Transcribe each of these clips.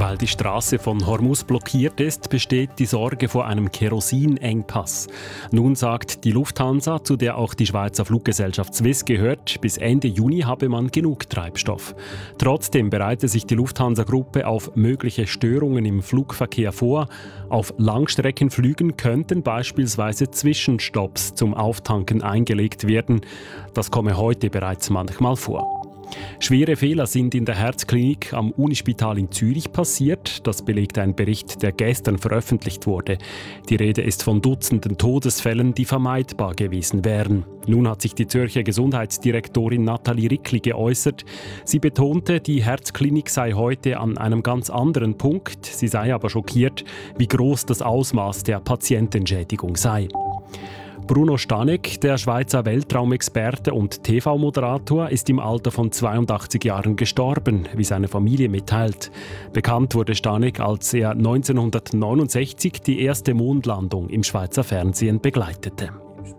Weil die Straße von Hormuz blockiert ist, besteht die Sorge vor einem Kerosinengpass. Nun sagt die Lufthansa, zu der auch die Schweizer Fluggesellschaft Swiss gehört, bis Ende Juni habe man genug Treibstoff. Trotzdem bereite sich die Lufthansa-Gruppe auf mögliche Störungen im Flugverkehr vor. Auf Langstreckenflügen könnten beispielsweise Zwischenstopps zum Auftanken eingelegt werden. Das komme heute bereits manchmal vor. Schwere Fehler sind in der Herzklinik am Unispital in Zürich passiert. Das belegt ein Bericht, der gestern veröffentlicht wurde. Die Rede ist von Dutzenden Todesfällen, die vermeidbar gewesen wären. Nun hat sich die Zürcher Gesundheitsdirektorin Nathalie Rickli geäußert. Sie betonte, die Herzklinik sei heute an einem ganz anderen Punkt. Sie sei aber schockiert, wie groß das Ausmaß der Patientenschädigung sei. Bruno Stanek, der Schweizer Weltraumexperte und TV-Moderator, ist im Alter von 82 Jahren gestorben, wie seine Familie mitteilt. Bekannt wurde Stanek, als er 1969 die erste Mondlandung im Schweizer Fernsehen begleitete.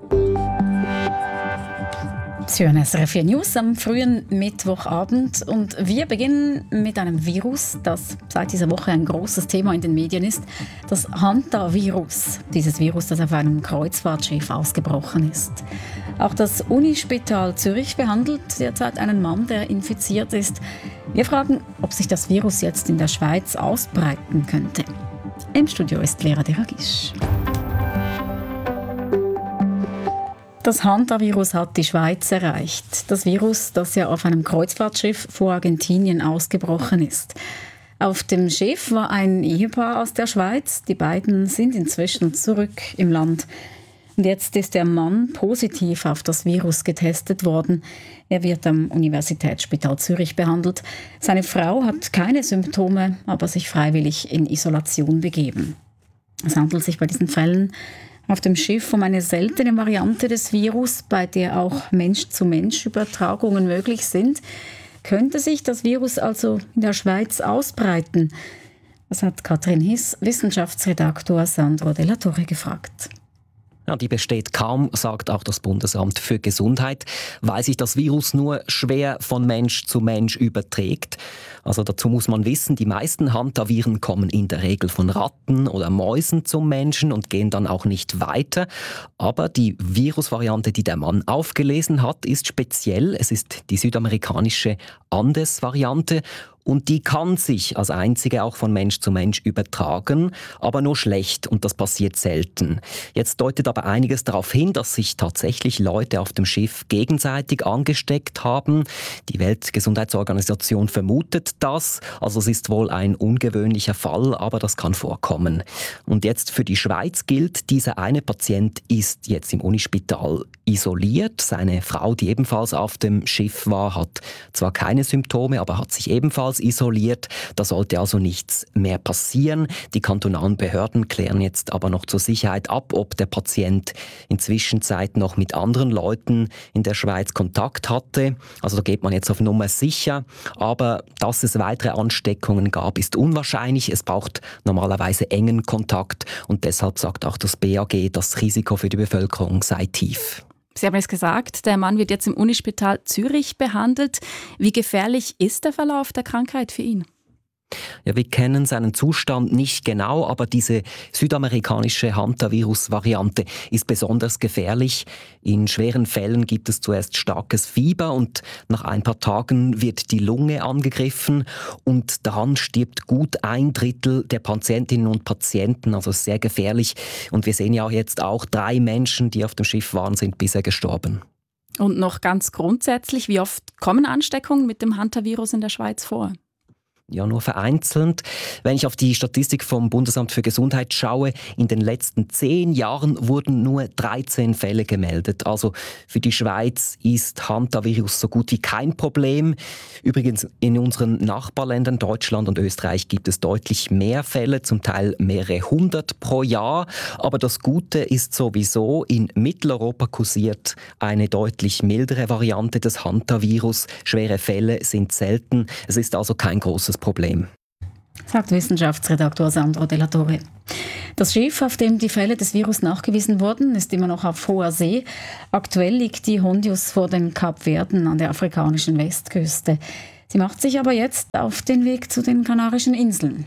Sie hören SRF 4 News am frühen Mittwochabend und wir beginnen mit einem Virus, das seit dieser Woche ein großes Thema in den Medien ist, das Hantavirus. Dieses Virus, das auf einem Kreuzfahrtschiff ausgebrochen ist. Auch das Unispital Zürich behandelt derzeit einen Mann, der infiziert ist. Wir fragen, ob sich das Virus jetzt in der Schweiz ausbreiten könnte. Im Studio ist Vera Deragisch. Das Hantavirus hat die Schweiz erreicht. Das Virus, das ja auf einem Kreuzfahrtschiff vor Argentinien ausgebrochen ist. Auf dem Schiff war ein Ehepaar aus der Schweiz. Die beiden sind inzwischen zurück im Land. Und jetzt ist der Mann positiv auf das Virus getestet worden. Er wird am Universitätsspital Zürich behandelt. Seine Frau hat keine Symptome, aber sich freiwillig in Isolation begeben. Es handelt sich bei diesen Fällen auf dem Schiff um eine seltene Variante des Virus, bei der auch Mensch-zu-Mensch-Übertragungen möglich sind. Könnte sich das Virus also in der Schweiz ausbreiten? Das hat Katrin Hiss, Wissenschaftsredaktor Sandro Della Torre, gefragt. Ja, die besteht kaum, sagt auch das Bundesamt für Gesundheit, weil sich das Virus nur schwer von Mensch zu Mensch überträgt. Also dazu muss man wissen, die meisten Hantaviren kommen in der Regel von Ratten oder Mäusen zum Menschen und gehen dann auch nicht weiter. Aber die Virusvariante, die der Mann aufgelesen hat, ist speziell. Es ist die südamerikanische Andes-Variante. Und die kann sich als einzige auch von Mensch zu Mensch übertragen, aber nur schlecht und das passiert selten. Jetzt deutet aber einiges darauf hin, dass sich tatsächlich Leute auf dem Schiff gegenseitig angesteckt haben. Die Weltgesundheitsorganisation vermutet das, also es ist wohl ein ungewöhnlicher Fall, aber das kann vorkommen. Und jetzt für die Schweiz gilt, dieser eine Patient ist jetzt im Unispital isoliert. Seine Frau, die ebenfalls auf dem Schiff war, hat zwar keine Symptome, aber hat sich ebenfalls isoliert. Da sollte also nichts mehr passieren. Die kantonalen Behörden klären jetzt aber noch zur Sicherheit ab, ob der Patient inzwischen noch mit anderen Leuten in der Schweiz Kontakt hatte. Also da geht man jetzt auf Nummer sicher. Aber dass es weitere Ansteckungen gab, ist unwahrscheinlich. Es braucht normalerweise engen Kontakt und deshalb sagt auch das BAG, das Risiko für die Bevölkerung sei tief. Sie haben es gesagt, der Mann wird jetzt im Unispital Zürich behandelt. Wie gefährlich ist der Verlauf der Krankheit für ihn? Ja, wir kennen seinen Zustand nicht genau, aber diese südamerikanische Hantavirus-Variante ist besonders gefährlich. In schweren Fällen gibt es zuerst starkes Fieber und nach ein paar Tagen wird die Lunge angegriffen und daran stirbt gut 1/3 der Patientinnen und Patienten, also sehr gefährlich. Und wir sehen ja auch jetzt auch 3 Menschen, die auf dem Schiff waren, sind bisher gestorben. Und noch ganz grundsätzlich, wie oft kommen Ansteckungen mit dem Hantavirus in der Schweiz vor? Ja, nur vereinzelt. Wenn ich auf die Statistik vom Bundesamt für Gesundheit schaue, in den letzten 10 Jahren wurden nur 13 Fälle gemeldet. Also für die Schweiz ist Hantavirus so gut wie kein Problem. Übrigens in unseren Nachbarländern Deutschland und Österreich gibt es deutlich mehr Fälle, zum Teil mehrere 100 pro Jahr. Aber das Gute ist sowieso, in Mitteleuropa kursiert eine deutlich mildere Variante des Hantavirus. Schwere Fälle sind selten. Es ist also kein großes Problem. Sagt Wissenschaftsredaktor Sandro Della Torre. Das Schiff, auf dem die Fälle des Virus nachgewiesen wurden, ist immer noch auf hoher See. Aktuell liegt die Hondius vor den Kapverden an der afrikanischen Westküste. Sie macht sich aber jetzt auf den Weg zu den Kanarischen Inseln.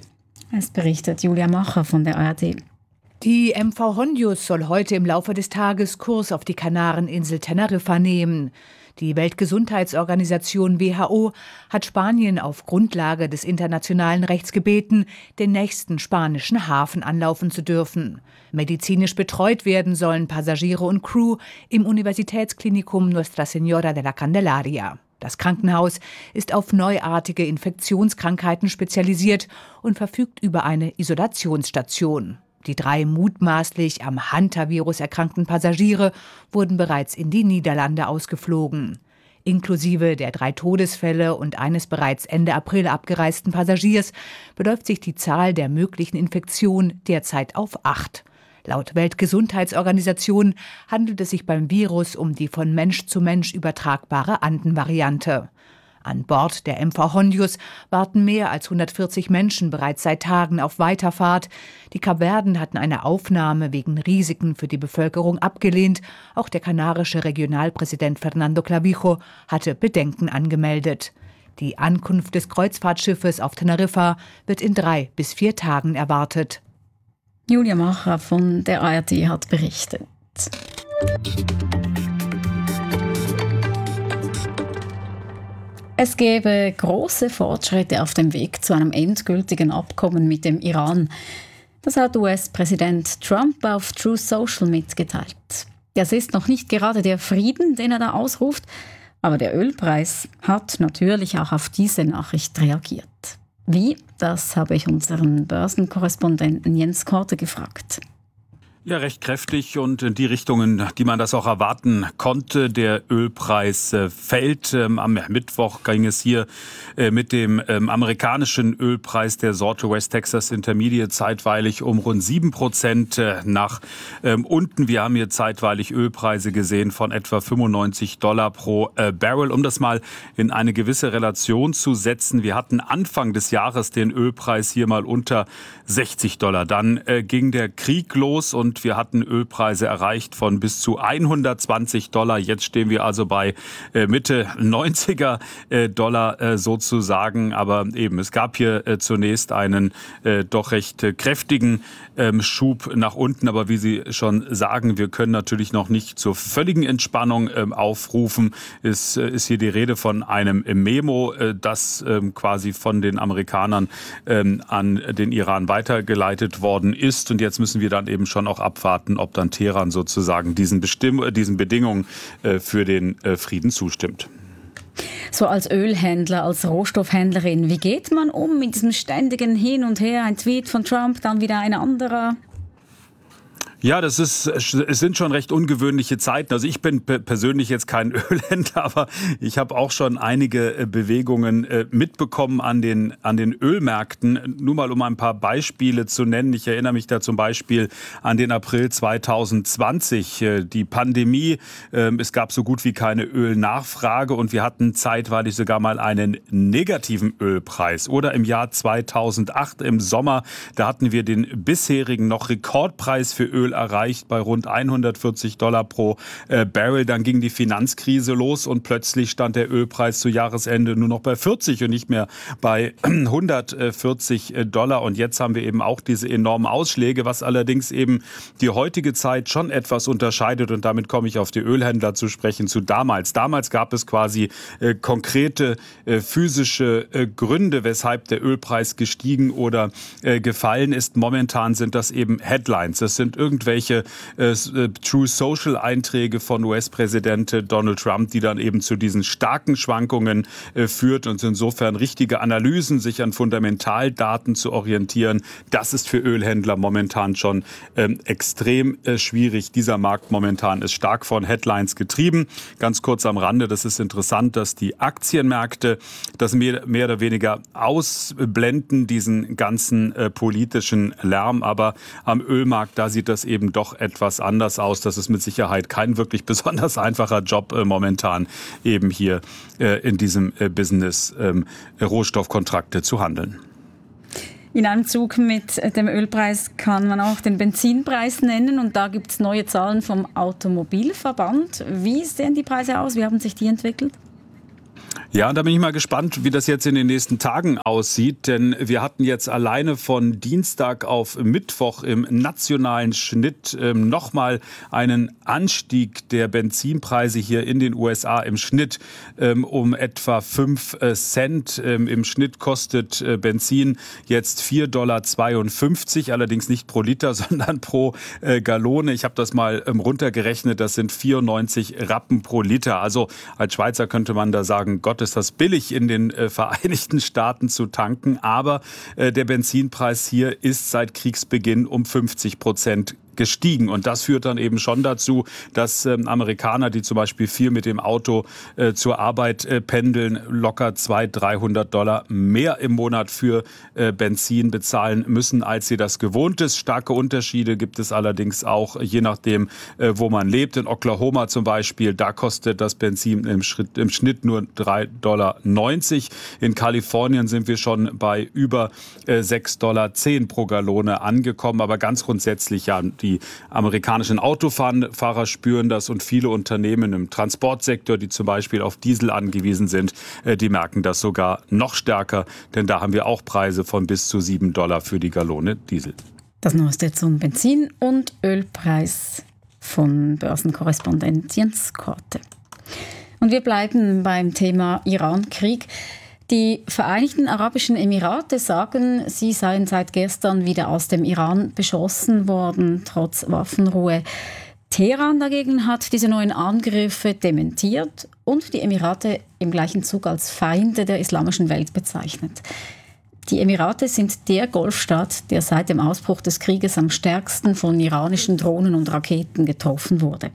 Es berichtet Julia Macher von der ARD. Die MV Hondius soll heute im Laufe des Tages Kurs auf die Kanareninsel Teneriffa nehmen. Die Weltgesundheitsorganisation WHO hat Spanien auf Grundlage des internationalen Rechts gebeten, den nächsten spanischen Hafen anlaufen zu dürfen. Medizinisch betreut werden sollen Passagiere und Crew im Universitätsklinikum Nuestra Señora de la Candelaria. Das Krankenhaus ist auf neuartige Infektionskrankheiten spezialisiert und verfügt über eine Isolationsstation. Die 3 mutmaßlich am Hantavirus erkrankten Passagiere wurden bereits in die Niederlande ausgeflogen. Inklusive der 3 Todesfälle und eines bereits Ende April abgereisten Passagiers beläuft sich die Zahl der möglichen Infektionen derzeit auf 8. Laut Weltgesundheitsorganisation handelt es sich beim Virus um die von Mensch zu Mensch übertragbare Anden-Variante. An Bord der MV Hondius warten mehr als 140 Menschen bereits seit Tagen auf Weiterfahrt. Die Kapverden hatten eine Aufnahme wegen Risiken für die Bevölkerung abgelehnt. Auch der kanarische Regionalpräsident Fernando Clavijo hatte Bedenken angemeldet. Die Ankunft des Kreuzfahrtschiffes auf Teneriffa wird in 3 bis 4 Tagen erwartet. Julia Macher von der ARD hat berichtet. Es gäbe große Fortschritte auf dem Weg zu einem endgültigen Abkommen mit dem Iran. Das hat US-Präsident Trump auf Truth Social mitgeteilt. Das ist noch nicht gerade der Frieden, den er da ausruft, aber der Ölpreis hat natürlich auch auf diese Nachricht reagiert. Wie? Das habe ich unseren Börsenkorrespondenten Jens Korte gefragt. Ja, recht kräftig und in die Richtungen, die man das auch erwarten konnte. Der Ölpreis fällt. Am Mittwoch ging es hier mit dem amerikanischen Ölpreis der Sorte West Texas Intermediate zeitweilig um rund 7% nach unten. Wir haben hier zeitweilig Ölpreise gesehen von etwa $95 pro Barrel. Um das mal in eine gewisse Relation zu setzen, wir hatten Anfang des Jahres den Ölpreis hier mal unter $60. Dann ging der Krieg los und wir hatten Ölpreise erreicht von bis zu $120. Jetzt stehen wir also bei Mitte 90er Dollar sozusagen. Aber eben, es gab hier zunächst einen doch recht kräftigen Schub nach unten. Aber wie Sie schon sagen, wir können natürlich noch nicht zur völligen Entspannung aufrufen. Es ist hier die Rede von einem Memo, das quasi von den Amerikanern an den Iran weitergeleitet worden ist. Und jetzt müssen wir dann eben schon auch abwarten, ob dann Teheran sozusagen diesen Bedingungen für den Frieden zustimmt. So als Ölhändler, als Rohstoffhändlerin, wie geht man um mit diesem ständigen Hin und Her? Ein Tweet von Trump, dann wieder ein anderer. Ja, es sind schon recht ungewöhnliche Zeiten. Also ich bin persönlich jetzt kein Ölhändler, aber ich habe auch schon einige Bewegungen mitbekommen an den Ölmärkten. Nur mal um ein paar Beispiele zu nennen. Ich erinnere mich da zum Beispiel an den April 2020, die Pandemie. Es gab so gut wie keine Ölnachfrage und wir hatten zeitweilig sogar mal einen negativen Ölpreis. Oder im Jahr 2008 im Sommer, da hatten wir den bisherigen noch Rekordpreis für Öl erreicht bei rund $140 pro Barrel. Dann ging die Finanzkrise los und plötzlich stand der Ölpreis zu Jahresende nur noch bei 40 und nicht mehr bei $140. Und jetzt haben wir eben auch diese enormen Ausschläge, was allerdings eben die heutige Zeit schon etwas unterscheidet. Und damit komme ich auf die Ölhändler zu sprechen, zu damals. Damals gab es quasi konkrete physische Gründe, weshalb der Ölpreis gestiegen oder gefallen ist. Momentan sind das eben Headlines. Das sind irgendwelche True Social Einträge von US-Präsident Donald Trump, die dann eben zu diesen starken Schwankungen führt und insofern richtige Analysen, sich an Fundamentaldaten zu orientieren. Das ist für Ölhändler momentan schon extrem schwierig. Dieser Markt momentan ist stark von Headlines getrieben. Ganz kurz am Rande, das ist interessant, dass die Aktienmärkte das mehr oder weniger ausblenden, diesen ganzen politischen Lärm. Aber am Ölmarkt, da sieht das eben doch etwas anders aus. Das ist mit Sicherheit kein wirklich besonders einfacher Job momentan eben hier in diesem Business Rohstoffkontrakte zu handeln. In einem Zug mit dem Ölpreis kann man auch den Benzinpreis nennen und da gibt es neue Zahlen vom Automobilverband. Wie sehen die Preise aus? Wie haben sich die entwickelt? Ja, und da bin ich mal gespannt, wie das jetzt in den nächsten Tagen aussieht, denn wir hatten jetzt alleine von Dienstag auf Mittwoch im nationalen Schnitt nochmal einen Anstieg der Benzinpreise hier in den USA im Schnitt um etwa 5 Cent. Im Schnitt kostet Benzin jetzt $4,52, allerdings nicht pro Liter, sondern pro Gallone. Ich habe das mal runtergerechnet, das sind 94 Rappen pro Liter. Also als Schweizer könnte man da sagen, Gott, ist das billig in den Vereinigten Staaten zu tanken. Aber der Benzinpreis hier ist seit Kriegsbeginn um 50% gestiegen. Und das führt dann eben schon dazu, dass Amerikaner, die zum Beispiel viel mit dem Auto zur Arbeit pendeln, locker $200-300 mehr im Monat für Benzin bezahlen müssen, als sie das gewohnt ist. Starke Unterschiede gibt es allerdings auch, je nachdem, wo man lebt. In Oklahoma zum Beispiel, da kostet das Benzin im Schnitt nur $3,90. In Kalifornien sind wir schon bei über $6,10 pro Gallone angekommen. Aber ganz grundsätzlich, ja, die amerikanischen Autofahrer spüren das und viele Unternehmen im Transportsektor, die zum Beispiel auf Diesel angewiesen sind, die merken das sogar noch stärker, denn da haben wir auch Preise von bis zu $7 für die Gallone Diesel. Das Neueste zum Benzin- und Ölpreis von Börsenkorrespondent Jens Korte. Und wir bleiben beim Thema Iran-Krieg. Die Vereinigten Arabischen Emirate sagen, sie seien seit gestern wieder aus dem Iran beschossen worden, trotz Waffenruhe. Teheran dagegen hat diese neuen Angriffe dementiert und die Emirate im gleichen Zug als Feinde der islamischen Welt bezeichnet. Die Emirate sind der Golfstaat, der seit dem Ausbruch des Krieges am stärksten von iranischen Drohnen und Raketen getroffen wurde.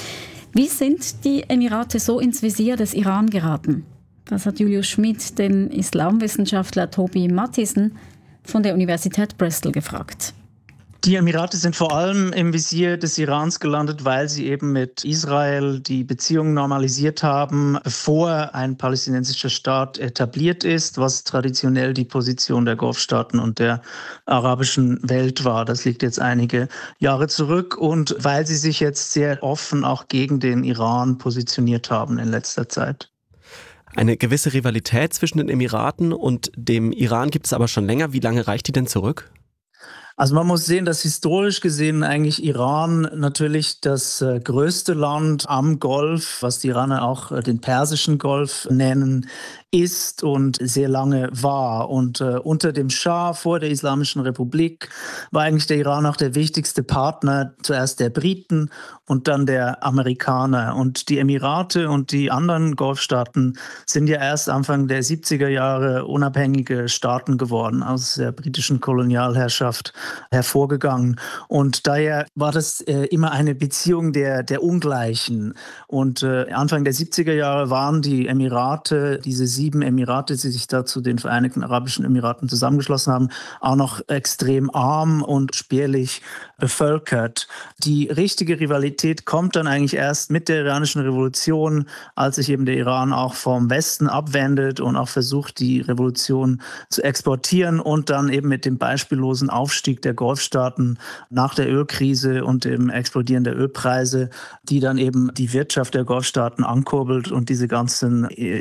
Wie sind die Emirate so ins Visier des Iran geraten? Das hat Julius Schmidt den Islamwissenschaftler Toby Matthiesen von der Universität Bristol gefragt. Die Emirate sind vor allem im Visier des Irans gelandet, weil sie eben mit Israel die Beziehungen normalisiert haben, bevor ein palästinensischer Staat etabliert ist, was traditionell die Position der Golfstaaten und der arabischen Welt war. Das liegt jetzt einige Jahre zurück und weil sie sich jetzt sehr offen auch gegen den Iran positioniert haben in letzter Zeit. Eine gewisse Rivalität zwischen den Emiraten und dem Iran gibt es aber schon länger. Wie lange reicht die denn zurück? Also man muss sehen, dass historisch gesehen eigentlich Iran natürlich das größte Land am Golf, was die Iraner auch den Persischen Golf nennen, ist und sehr lange war. Und unter dem Schah vor der Islamischen Republik war eigentlich der Iran auch der wichtigste Partner, zuerst der Briten und dann der Amerikaner. Und die Emirate und die anderen Golfstaaten sind ja erst Anfang der 70er Jahre unabhängige Staaten geworden, aus der britischen Kolonialherrschaft hervorgegangen. Und daher war das immer eine Beziehung der Ungleichen. Und Anfang der 70er Jahre waren die Emirate, diese 7 Emirate, die sich da zu den Vereinigten Arabischen Emiraten zusammengeschlossen haben, auch noch extrem arm und spärlich bevölkert. Die richtige Rivalität kommt dann eigentlich erst mit der iranischen Revolution, als sich eben der Iran auch vom Westen abwendet und auch versucht, die Revolution zu exportieren und dann eben mit dem beispiellosen Aufstieg der Golfstaaten nach der Ölkrise und dem Explodieren der Ölpreise, die dann eben die Wirtschaft der Golfstaaten ankurbelt und diese ganzen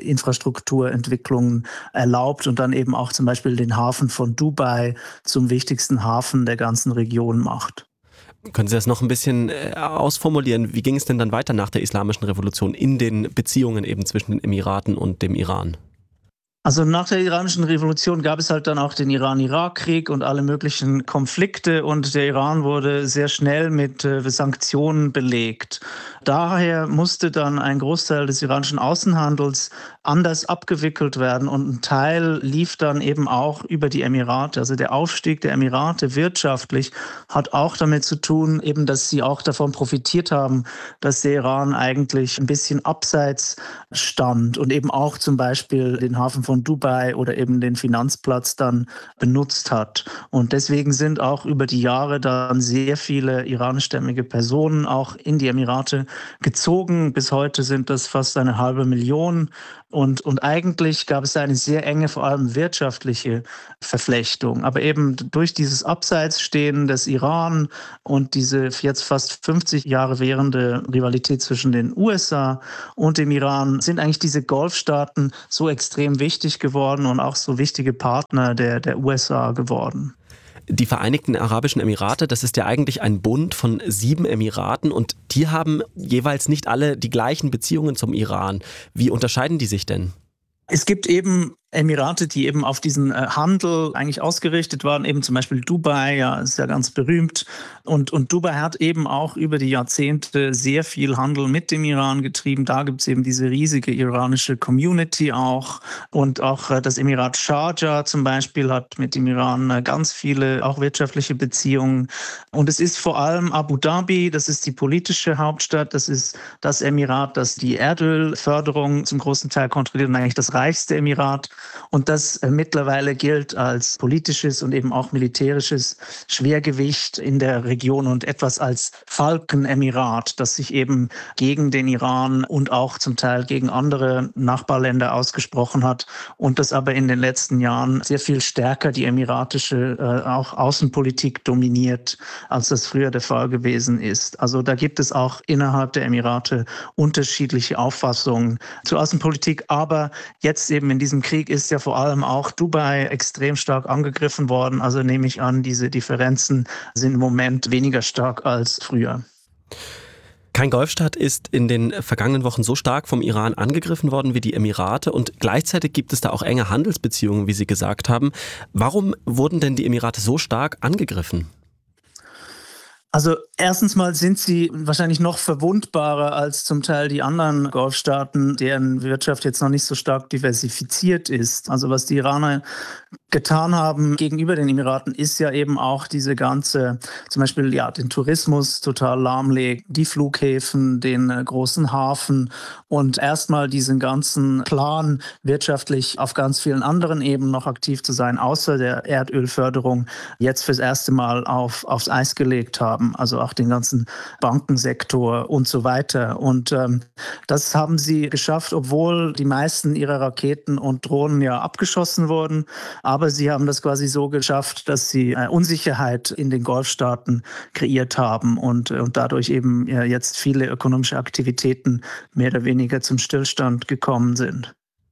Infrastrukturentwicklungen erlaubt und dann eben auch zum Beispiel den Hafen von Dubai zum wichtigsten Hafen der ganzen Region macht. Können Sie das noch ein bisschen ausformulieren? Wie ging es denn dann weiter nach der Islamischen Revolution in den Beziehungen eben zwischen den Emiraten und dem Iran? Also nach der Iranischen Revolution gab es halt dann auch den Iran-Irak-Krieg und alle möglichen Konflikte und der Iran wurde sehr schnell mit Sanktionen belegt. Daher musste dann ein Großteil des iranischen Außenhandels anders abgewickelt werden und ein Teil lief dann eben auch über die Emirate. Also der Aufstieg der Emirate wirtschaftlich hat auch damit zu tun, eben, dass sie auch davon profitiert haben, dass der Iran eigentlich ein bisschen abseits stand und eben auch zum Beispiel den Hafen von Dubai oder eben den Finanzplatz dann benutzt hat. Und deswegen sind auch über die Jahre dann sehr viele iranischstämmige Personen auch in die Emirate gezogen. Bis heute sind das fast 500.000. Und eigentlich gab es eine sehr enge, vor allem wirtschaftliche Verflechtung. Aber eben durch dieses Abseitsstehen des Iran und diese jetzt fast 50 Jahre währende Rivalität zwischen den USA und dem Iran sind eigentlich diese Golfstaaten so extrem wichtig geworden und auch so wichtige Partner der USA geworden. Die Vereinigten Arabischen Emirate, das ist ja eigentlich ein Bund von 7 Emiraten und die haben jeweils nicht alle die gleichen Beziehungen zum Iran. Wie unterscheiden die sich denn? Es gibt eben Emirate, die eben auf diesen Handel eigentlich ausgerichtet waren, eben zum Beispiel Dubai, ja, ist ja ganz berühmt. Und Dubai hat eben auch über die Jahrzehnte sehr viel Handel mit dem Iran getrieben. Da gibt es eben diese riesige iranische Community auch. Und auch das Emirat Sharjah zum Beispiel hat mit dem Iran ganz viele auch wirtschaftliche Beziehungen. Und es ist vor allem Abu Dhabi, das ist die politische Hauptstadt, das ist das Emirat, das die Erdölförderung zum großen Teil kontrolliert und eigentlich das reichste Emirat. Und das mittlerweile gilt als politisches und eben auch militärisches Schwergewicht in der Region und etwas als Falkenemirat, das sich eben gegen den Iran und auch zum Teil gegen andere Nachbarländer ausgesprochen hat und das aber in den letzten Jahren sehr viel stärker die emiratische auch Außenpolitik dominiert, als das früher der Fall gewesen ist. Also da gibt es auch innerhalb der Emirate unterschiedliche Auffassungen zur Außenpolitik, aber jetzt eben in diesem Krieg ist ja vor allem auch Dubai extrem stark angegriffen worden. Also nehme ich an, diese Differenzen sind im Moment weniger stark als früher. Kein Golfstaat ist in den vergangenen Wochen so stark vom Iran angegriffen worden wie die Emirate und gleichzeitig gibt es da auch enge Handelsbeziehungen, wie Sie gesagt haben. Warum wurden denn die Emirate so stark angegriffen? Also erstens mal sind sie wahrscheinlich noch verwundbarer als zum Teil die anderen Golfstaaten, deren Wirtschaft jetzt noch nicht so stark diversifiziert ist. Also was die Iraner getan haben gegenüber den Emiraten, ist ja eben auch diese ganze, zum Beispiel ja, den Tourismus total lahmlegen, die Flughäfen, den großen Hafen und erstmal diesen ganzen Plan, wirtschaftlich auf ganz vielen anderen Ebenen noch aktiv zu sein, außer der Erdölförderung, jetzt fürs erste Mal aufs Eis gelegt haben. Also auch den ganzen Bankensektor und so weiter. Und das haben sie geschafft, obwohl die meisten ihrer Raketen und Drohnen ja abgeschossen wurden. Aber sie haben das quasi so geschafft, dass sie Unsicherheit in den Golfstaaten kreiert haben und dadurch eben jetzt viele ökonomische Aktivitäten mehr oder weniger zum Stillstand gekommen sind.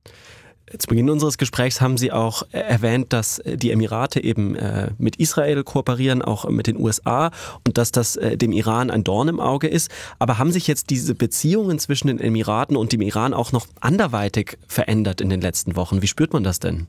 Zu Beginn unseres Gesprächs haben Sie auch erwähnt, dass die Emirate eben mit Israel kooperieren, auch mit den USA und dass das dem Iran ein Dorn im Auge ist. Aber haben sich jetzt diese Beziehungen zwischen den Emiraten und dem Iran auch noch anderweitig verändert in den letzten Wochen? Wie spürt man das denn?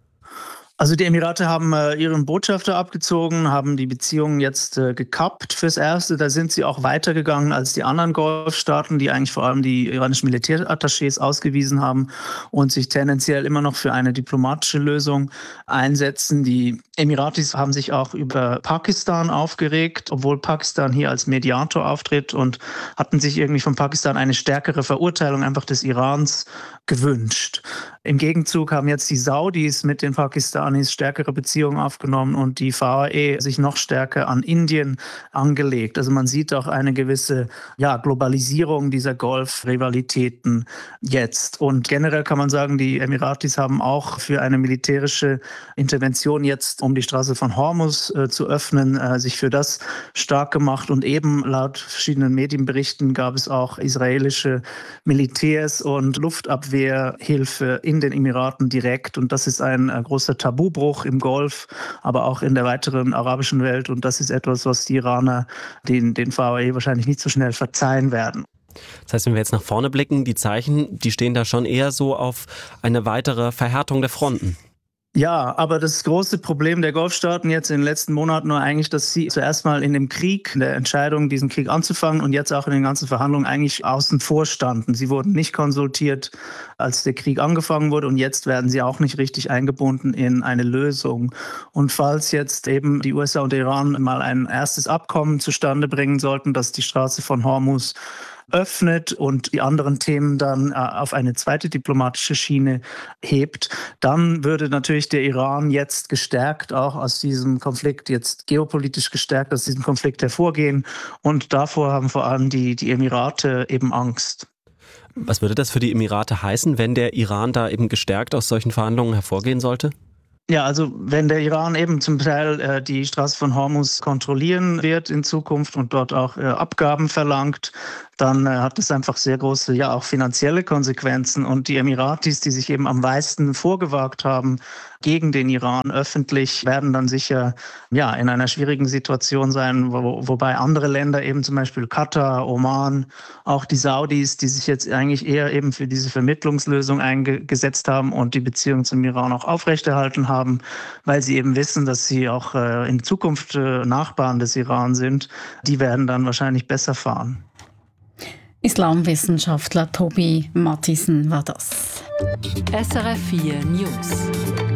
Also die Emirate haben ihren Botschafter abgezogen, haben die Beziehungen jetzt gekappt fürs Erste. Da sind sie auch weitergegangen als die anderen Golfstaaten, die eigentlich vor allem die iranischen Militärattachés ausgewiesen haben und sich tendenziell immer noch für eine diplomatische Lösung einsetzen. Die Emiratis haben sich auch über Pakistan aufgeregt, obwohl Pakistan hier als Mediator auftritt und hatten sich irgendwie von Pakistan eine stärkere Verurteilung einfach des Irans gewünscht. Im Gegenzug haben jetzt die Saudis mit den Pakistanis stärkere Beziehungen aufgenommen und die VAE sich noch stärker an Indien angelegt. Also man sieht auch eine gewisse Globalisierung dieser Golf-Rivalitäten jetzt. Und generell kann man sagen, die Emiratis haben auch für eine militärische Intervention jetzt, um die Straße von Hormuz zu öffnen, sich für das stark gemacht. Und eben laut verschiedenen Medienberichten gab es auch israelische Militärs und Luftabwehrhilfe in den Emiraten direkt. Und das ist ein großer Tabubruch im Golf, aber auch in der weiteren arabischen Welt. Und das ist etwas, was die Iraner den VAE wahrscheinlich nicht so schnell verzeihen werden. Das heißt, wenn wir jetzt nach vorne blicken, die Zeichen, die stehen da schon eher so auf eine weitere Verhärtung der Fronten. Ja, aber das große Problem der Golfstaaten jetzt in den letzten Monaten war eigentlich, dass sie zuerst mal in dem Krieg, in der Entscheidung, diesen Krieg anzufangen und jetzt auch in den ganzen Verhandlungen eigentlich außen vor standen. Sie wurden nicht konsultiert, als der Krieg angefangen wurde und jetzt werden sie auch nicht richtig eingebunden in eine Lösung. Und falls jetzt eben die USA und der Iran mal ein erstes Abkommen zustande bringen sollten, dass die Straße von Hormuz öffnet und die anderen Themen dann auf eine zweite diplomatische Schiene hebt, dann würde natürlich der Iran jetzt gestärkt auch aus diesem Konflikt, jetzt geopolitisch gestärkt aus diesem Konflikt hervorgehen. Und davor haben vor allem die Emirate eben Angst. Was würde das für die Emirate heißen, wenn der Iran da eben gestärkt aus solchen Verhandlungen hervorgehen sollte? Ja, also wenn der Iran eben zum Teil die Straße von Hormuz kontrollieren wird in Zukunft und dort auch Abgaben verlangt, dann hat das einfach sehr große, ja auch finanzielle Konsequenzen. Und die Emiratis, die sich eben am meisten vorgewagt haben gegen den Iran öffentlich, werden dann sicher ja in einer schwierigen Situation sein, wobei andere Länder, eben zum Beispiel Katar, Oman, auch die Saudis, die sich jetzt eigentlich eher eben für diese Vermittlungslösung eingesetzt haben und die Beziehung zum Iran auch aufrechterhalten haben, weil sie eben wissen, dass sie auch in Zukunft Nachbarn des Iran sind, die werden dann wahrscheinlich besser fahren. Islamwissenschaftler Tobi Matthiesen war das. SRF 4 News.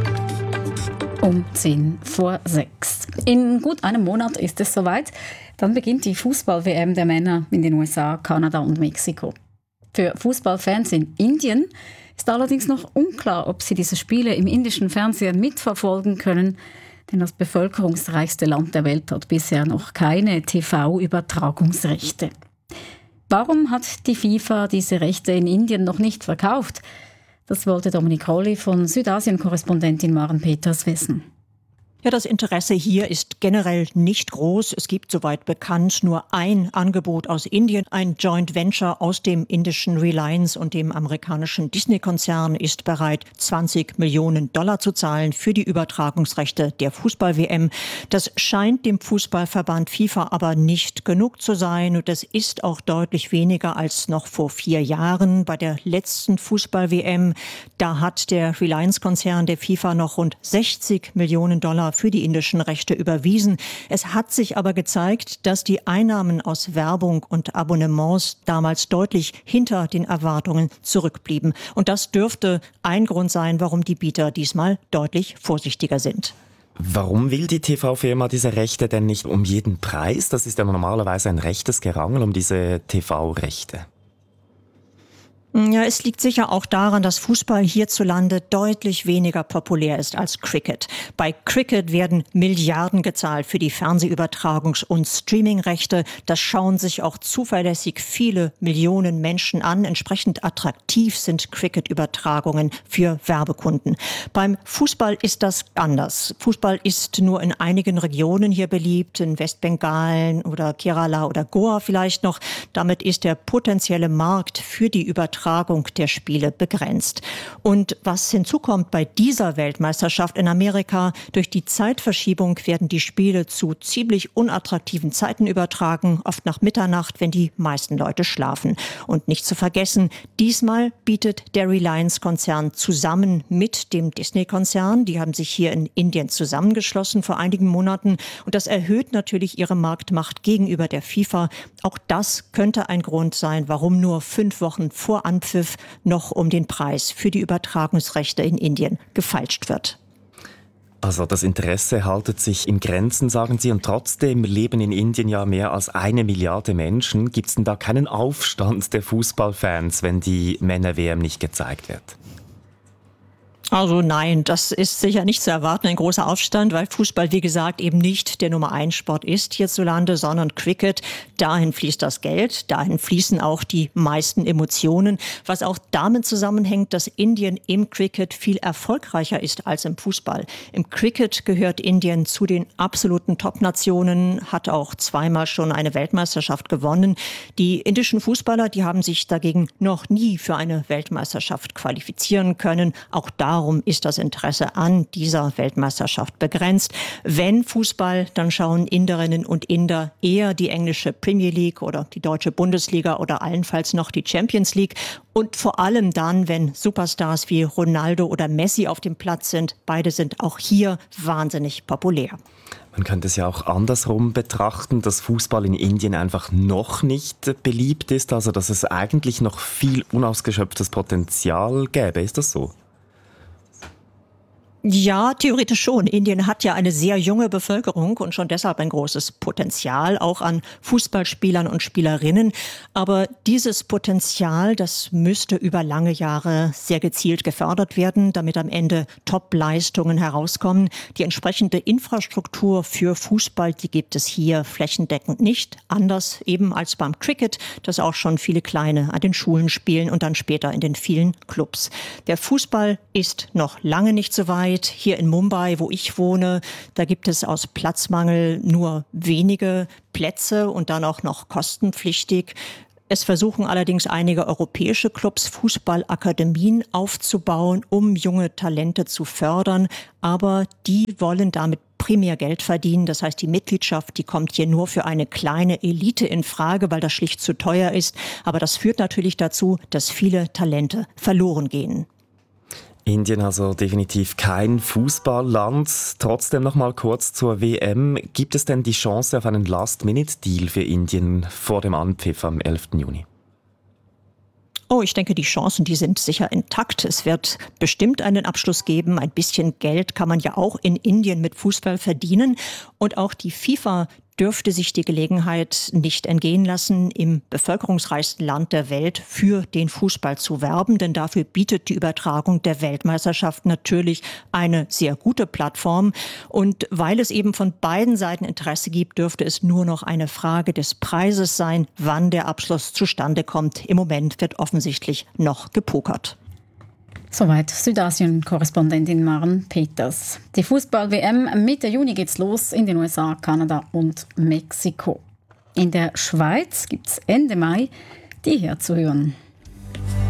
Um 5:10. In gut einem Monat ist es soweit. Dann beginnt die Fußball-WM der Männer in den USA, Kanada und Mexiko. Für Fußballfans in Indien ist allerdings noch unklar, ob sie diese Spiele im indischen Fernsehen mitverfolgen können, denn das bevölkerungsreichste Land der Welt hat bisher noch keine TV-Übertragungsrechte. Warum hat die FIFA diese Rechte in Indien noch nicht verkauft? Das wollte Dominik Rolli von Südasien-Korrespondentin Maren Peters wissen. Ja, das Interesse hier ist generell nicht groß. Es gibt, soweit bekannt, nur ein Angebot aus Indien. Ein Joint Venture aus dem indischen Reliance und dem amerikanischen Disney-Konzern ist bereit, $20 Millionen zu zahlen für die Übertragungsrechte der Fußball-WM. Das scheint dem Fußballverband FIFA aber nicht genug zu sein. Und das ist auch deutlich weniger als noch vor 4 Jahren. Bei der letzten Fußball-WM, da hat der Reliance-Konzern der FIFA noch rund $60 Millionen für die indischen Rechte überwiesen. Es hat sich aber gezeigt, dass die Einnahmen aus Werbung und Abonnements damals deutlich hinter den Erwartungen zurückblieben. Und das dürfte ein Grund sein, warum die Bieter diesmal deutlich vorsichtiger sind. Warum will die TV-Firma diese Rechte denn nicht um jeden Preis? Das ist ja normalerweise ein rechtes Gerangel um diese TV-Rechte. Ja, es liegt sicher auch daran, dass Fußball hierzulande deutlich weniger populär ist als Cricket. Bei Cricket werden Milliarden gezahlt für die Fernsehübertragungs- und Streamingrechte. Das schauen sich auch zuverlässig viele Millionen Menschen an. Entsprechend attraktiv sind Cricket-Übertragungen für Werbekunden. Beim Fußball ist das anders. Fußball ist nur in einigen Regionen hier beliebt, in Westbengalen oder Kerala oder Goa vielleicht noch. Damit ist der potenzielle Markt für die Übertragung der Spiele begrenzt. Und was hinzukommt bei dieser Weltmeisterschaft in Amerika, durch die Zeitverschiebung werden die Spiele zu ziemlich unattraktiven Zeiten übertragen, oft nach Mitternacht, wenn die meisten Leute schlafen. Und nicht zu vergessen, diesmal bietet der Reliance-Konzern zusammen mit dem Disney-Konzern, die haben sich hier in Indien zusammengeschlossen vor einigen Monaten, und das erhöht natürlich ihre Marktmacht gegenüber der FIFA. Auch das könnte ein Grund sein, warum nur 5 Wochen vor Anpfiff noch um den Preis für die Übertragungsrechte in Indien gefeilscht wird. Also das Interesse haltet sich in Grenzen, sagen Sie, und trotzdem leben in Indien ja mehr als 1 Milliarde Menschen. Gibt es denn da keinen Aufstand der Fußballfans, wenn die Männer-WM nicht gezeigt wird? Also nein, das ist sicher nicht zu erwarten, ein großer Aufstand, weil Fußball, wie gesagt, eben nicht der Nummer-1-Sport ist hierzulande, sondern Cricket. Dahin fließt das Geld, dahin fließen auch die meisten Emotionen, was auch damit zusammenhängt, dass Indien im Cricket viel erfolgreicher ist als im Fußball. Im Cricket gehört Indien zu den absoluten Top-Nationen, hat auch 2-mal schon eine Weltmeisterschaft gewonnen. Die indischen Fußballer, die haben sich dagegen noch nie für eine Weltmeisterschaft qualifizieren können. Auch darum ist das Interesse an dieser Weltmeisterschaft begrenzt. Wenn Fußball, dann schauen Inderinnen und Inder eher die englische Premier League oder die deutsche Bundesliga oder allenfalls noch die Champions League. Und vor allem dann, wenn Superstars wie Ronaldo oder Messi auf dem Platz sind. Beide sind auch hier wahnsinnig populär. Man könnte es ja auch andersrum betrachten, dass Fußball in Indien einfach noch nicht beliebt ist, also dass es eigentlich noch viel unausgeschöpftes Potenzial gäbe. Ist das so? Ja, theoretisch schon. Indien hat ja eine sehr junge Bevölkerung und schon deshalb ein großes Potenzial, auch an Fußballspielern und Spielerinnen. Aber dieses Potenzial, das müsste über lange Jahre sehr gezielt gefördert werden, damit am Ende Top-Leistungen herauskommen. Die entsprechende Infrastruktur für Fußball, die gibt es hier flächendeckend nicht. Anders eben als beim Cricket, das auch schon viele Kleine an den Schulen spielen und dann später in den vielen Clubs. Der Fußball ist noch lange nicht so weit. Hier in Mumbai, wo ich wohne, da gibt es aus Platzmangel nur wenige Plätze und dann auch noch kostenpflichtig. Es versuchen allerdings einige europäische Clubs, Fußballakademien aufzubauen, um junge Talente zu fördern. Aber die wollen damit primär Geld verdienen. Das heißt, die Mitgliedschaft, die kommt hier nur für eine kleine Elite in Frage, weil das schlicht zu teuer ist. Aber das führt natürlich dazu, dass viele Talente verloren gehen. Indien also definitiv kein Fußballland. Trotzdem noch mal kurz zur WM. Gibt es denn die Chance auf einen Last-Minute-Deal für Indien vor dem Anpfiff am 11. Juni? Oh, ich denke, die Chancen, die sind sicher intakt. Es wird bestimmt einen Abschluss geben. Ein bisschen Geld kann man ja auch in Indien mit Fußball verdienen. Und auch die FIFA dürfte sich die Gelegenheit nicht entgehen lassen, im bevölkerungsreichsten Land der Welt für den Fußball zu werben. Denn dafür bietet die Übertragung der Weltmeisterschaft natürlich eine sehr gute Plattform. Und weil es eben von beiden Seiten Interesse gibt, dürfte es nur noch eine Frage des Preises sein, wann der Abschluss zustande kommt. Im Moment wird offensichtlich noch gepokert. Soweit Südasien-Korrespondentin Maren Peters. Die Fußball-WM Mitte Juni geht's los in den USA, Kanada und Mexiko. In der Schweiz gibt's Ende Mai die herzuhören.